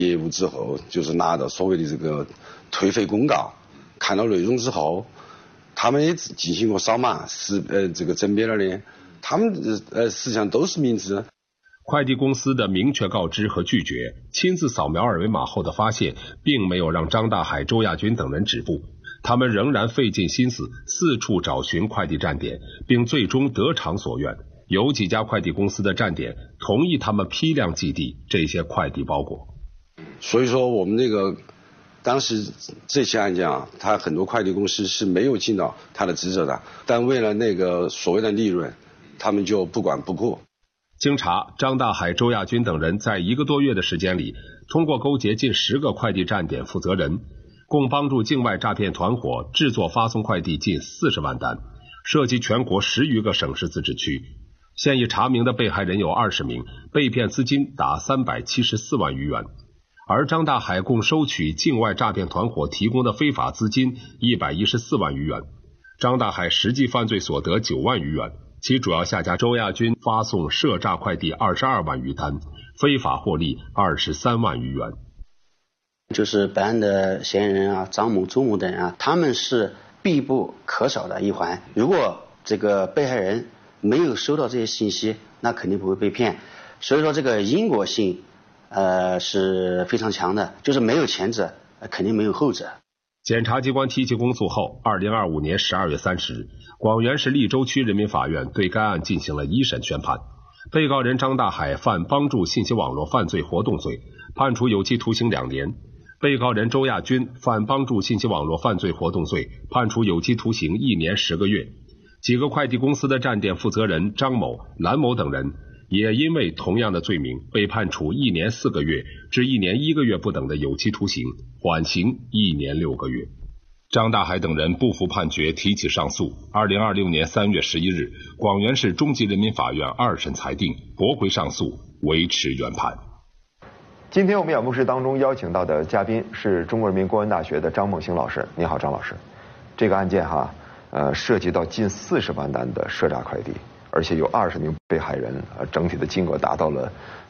业务之后，就是拿到所谓的这个退费公告，看到内容之后，他们也进行过扫码这个甄别了的，他们实际上都是明知。 快递公司的明确告知和拒绝，亲自扫描二维码后的发现，并没有让张大海、周亚军等人止步，他们仍然费尽心思四处找寻快递站点，并最终得偿所愿。有几家快递公司的站点同意他们批量寄递这些快递包裹。 所以说我们当时这些案件啊，他很多快递公司是没有尽到他的职责的，但为了那个所谓的利润，他们就不管不顾。 经查，张大海、周亚军等人在1个多月的时间里，通过勾结近10个快递站点负责人，共帮助境外诈骗团伙制作发送快递近40万单，涉及全国10余个省市自治区。现已查明的被害人有20名，被骗资金达374万余元。而张大海共收取境外诈骗团伙提供的非法资金114万余元，张大海实际犯罪所得9万余元。其主要下家周亚军发送涉诈快递22万余单，非法获利23万余元。 就是本案的嫌疑人啊，张某、周某等人啊，他们是必不可少的一环。如果这个被害人没有收到这些信息，那肯定不会被骗。所以说这个因果性是非常强的，就是没有前者肯定没有后者。 检察机关提起公诉后，2025年12月30日，广元市利州区人民法院对该案进行了1审宣判。被告人张大海犯帮助信息网络犯罪活动罪，判处有期徒刑2年；被告人周亚军犯帮助信息网络犯罪活动罪，判处有期徒刑1年10个月。几个快递公司的站点负责人张某、兰某等人也因为同样的罪名被判处1年4个月至1年1个月不等的有期徒刑，缓刑1年6个月。张大海等人不服判决，提起上诉。2026年3月11日，广元市中级人民法院2审裁定驳回上诉，维持原判。 今天我们演播室当中邀请到的嘉宾是中国人民公安大学的张梦星老师。你好，张老师。这个案件涉及到近40万单的涉诈快递，而且有20名被害人，整体的金额达到了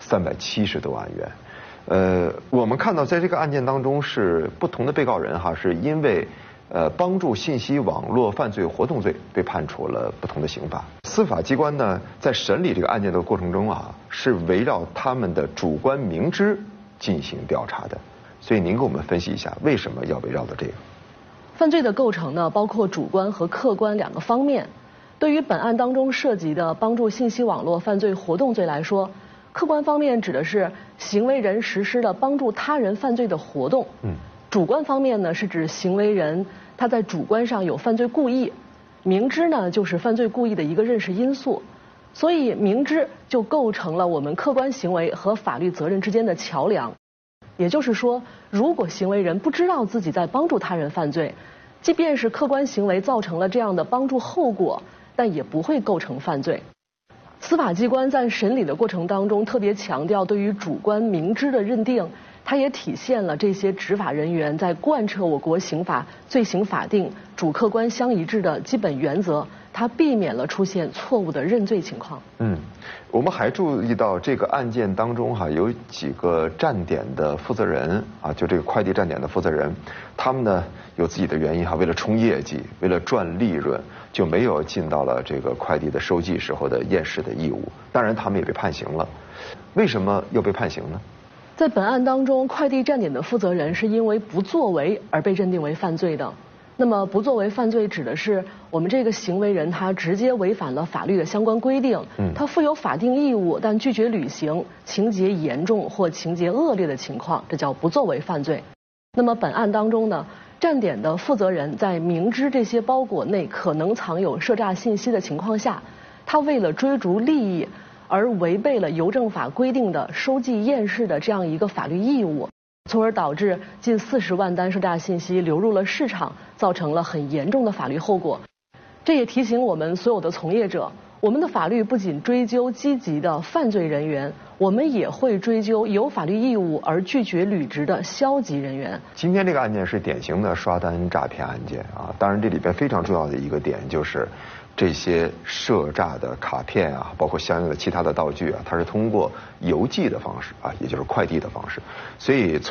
370多万元。我们看到在这个案件当中是不同的被告人是因为帮助信息网络犯罪活动罪被判处了不同的刑罚。司法机关呢在审理这个案件的过程中是围绕他们的主观明知进行调查的，所以您给我们分析一下为什么要围绕着这个。 犯罪的构成呢，包括主观和客观2个方面。对于本案当中涉及的帮助信息网络犯罪活动罪来说，客观方面指的是行为人实施了帮助他人犯罪的活动。主观方面呢，是指行为人他在主观上有犯罪故意，明知呢就是犯罪故意的一个认识因素，所以明知就构成了我们客观行为和法律责任之间的桥梁。也就是说，如果行为人不知道自己在帮助他人犯罪，即便是客观行为造成了这样的帮助后果，但也不会构成犯罪。司法机关在审理的过程当中特别强调对于主观明知的认定，它也体现了这些执法人员在贯彻我国刑法罪刑法定主客观相一致的基本原则，它避免了出现错误的认罪情况。 我们还注意到这个案件当中有几个站点的负责人就这个快递站点的负责人，他们呢有自己的原因为了冲业绩，为了赚利润，就没有尽到了这个快递的收寄时候的验尸的义务。当然他们也被判刑了。为什么又被判刑呢？ 在本案当中，快递站点的负责人是因为不作为而被认定为犯罪的。那么不作为犯罪指的是我们这个行为人他直接违反了法律的相关规定，他负有法定义务但拒绝履行，情节严重或情节恶劣的情况，这叫不作为犯罪。那么本案当中呢，站点的负责人在明知这些包裹内可能藏有涉诈信息的情况下，他为了追逐利益而违背了邮政法规定的收寄验尸的这样一个法律义务，从而导致近40万单涉诈信息流入了市场，造成了很严重的法律后果。这也提醒我们所有的从业者，我们的法律不仅追究积极的犯罪人员，我们也会追究有法律义务而拒绝履职的消极人员。 今天这个案件是典型的刷单诈骗案件当然这里边非常重要的一个点就是这些涉诈的卡片啊，包括相应的其他的道具啊，它是通过邮寄的方式啊，也就是快递的方式，所以